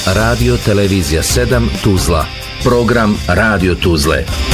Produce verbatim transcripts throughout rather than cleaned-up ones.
Radio Televizija sedam Tuzla. Program Radio Tuzle.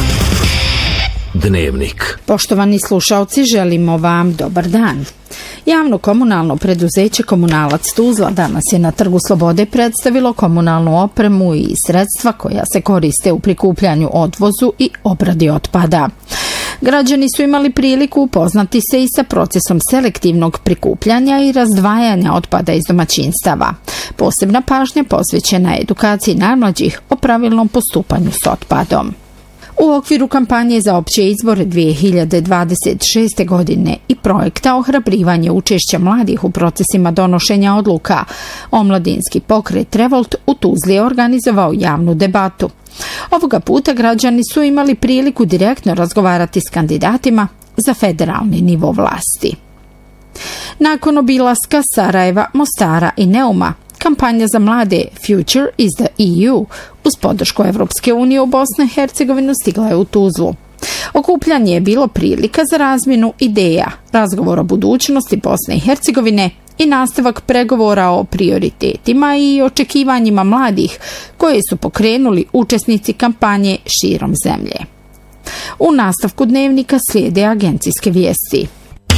Dnevnik. Poštovani slušaoci, želimo vam dobar dan. Javno komunalno preduzeće Komunalac Tuzla danas je na Trgu Slobode predstavilo komunalnu opremu i sredstva koja se koriste u prikupljanju, odvozu i obradi otpada. Građani su imali priliku upoznati se i sa procesom selektivnog prikupljanja i razdvajanja otpada iz domaćinstava. Posebna pažnja posvećena je edukaciji najmlađih o pravilnom postupanju s otpadom. U okviru kampanje za opće izbore dvije hiljade dvadeset šeste. godine i projekta ohrabrivanje učešća mladih u procesima donošenja odluka, omladinski pokret Revolt u Tuzli je organizovao javnu debatu. Ovoga puta građani su imali priliku direktno razgovarati s kandidatima za federalni nivo vlasti. Nakon obilaska Sarajeva, Mostara i Neuma, kampanja za mlade Future is the E U uz podršku Evropske unije u Bosnu i Hercegovinu stigla je u Tuzlu. Okupljanje je bilo prilika za razmjenu ideja, razgovor o budućnosti Bosne i Hercegovine i nastavak pregovora o prioritetima i očekivanjima mladih koje su pokrenuli učesnici kampanje širom zemlje. U nastavku dnevnika slijede agencijske vijesti.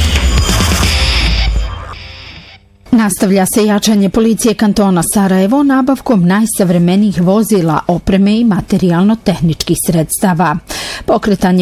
Nastavlja se jačanje policije kantona Sarajevo nabavkom najsavremenijih vozila, opreme i materijalno-tehničkih sredstava. Pokretanje